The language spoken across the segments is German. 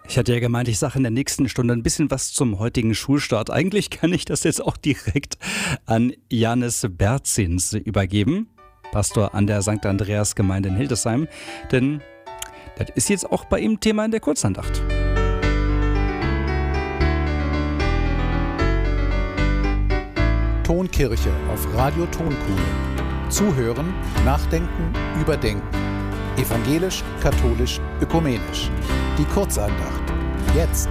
Ich hatte ja gemeint, ich sage in der nächsten Stunde ein bisschen was zum heutigen Schulstart. Eigentlich kann ich das jetzt auch direkt an Janis Berzins übergeben, Pastor an der St. Andreas Gemeinde in Hildesheim. Denn das ist jetzt auch bei ihm Thema in der Kurzandacht. Tonkirche auf Radio Tonkuhle. Zuhören, nachdenken, überdenken. Evangelisch, katholisch, ökumenisch. Die Kurzandacht. Jetzt.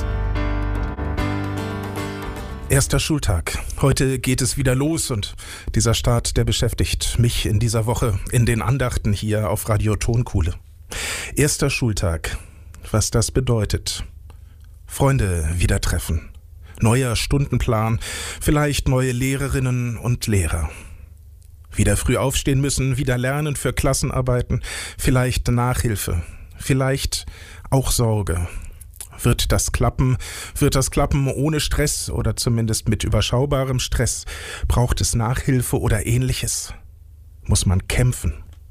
Erster Schultag. Heute geht es wieder los und dieser Start, der beschäftigt mich in dieser Woche in den Andachten hier auf Radio Tonkuhle. Erster Schultag. Was das bedeutet. Freunde wieder treffen. Neuer Stundenplan, vielleicht neue Lehrerinnen und Lehrer. Wieder früh aufstehen müssen, wieder lernen für Klassenarbeiten, vielleicht Nachhilfe, vielleicht auch Sorge. Wird das klappen? Wird das klappen ohne Stress oder zumindest mit überschaubarem Stress? Braucht es Nachhilfe oder Ähnliches? Muss man kämpfen?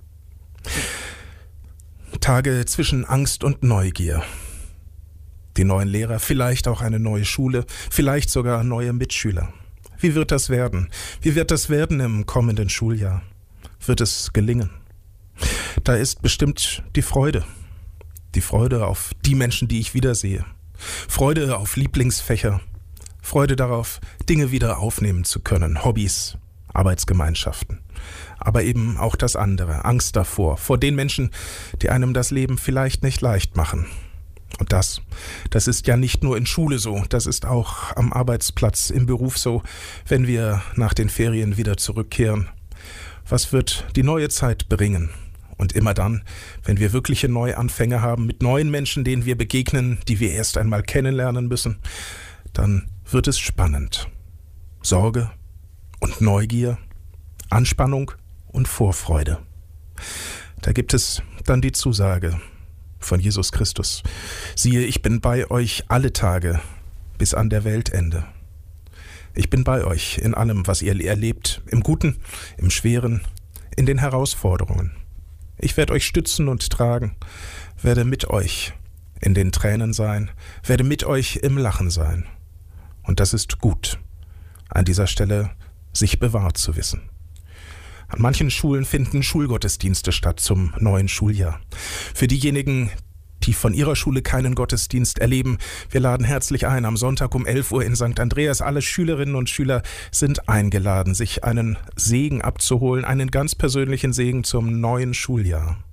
Tage zwischen Angst und Neugier. Die neuen Lehrer, vielleicht auch eine neue Schule, vielleicht sogar neue Mitschüler. Wie wird das werden? Wie wird das werden im kommenden Schuljahr? Wird es gelingen? Da ist bestimmt die Freude. Die Freude auf die Menschen, die ich wiedersehe. Freude auf Lieblingsfächer. Freude darauf, Dinge wieder aufnehmen zu können. Hobbys, Arbeitsgemeinschaften. Aber eben auch das andere. Angst davor. Vor den Menschen, die einem das Leben vielleicht nicht leicht machen. Und das ist ja nicht nur in Schule so, das ist auch am Arbeitsplatz, im Beruf so, wenn wir nach den Ferien wieder zurückkehren. Was wird die neue Zeit bringen? Und immer dann, wenn wir wirkliche Neuanfänge haben mit neuen Menschen, denen wir begegnen, die wir erst einmal kennenlernen müssen, dann wird es spannend. Sorge und Neugier, Anspannung und Vorfreude. Da gibt es dann die Zusage von Jesus Christus. Siehe, ich bin bei euch alle Tage bis an der Weltende. Ich bin bei euch in allem, was ihr erlebt, im Guten, im Schweren, in den Herausforderungen. Ich werde euch stützen und tragen, werde mit euch in den Tränen sein, werde mit euch im Lachen sein. Und das ist gut, an dieser Stelle sich bewahrt zu wissen. An manchen Schulen finden Schulgottesdienste statt zum neuen Schuljahr. Für diejenigen, die von ihrer Schule keinen Gottesdienst erleben, wir laden herzlich ein, am Sonntag um 11 Uhr in St. Andreas. Alle Schülerinnen und Schüler sind eingeladen, sich einen Segen abzuholen, einen ganz persönlichen Segen zum neuen Schuljahr.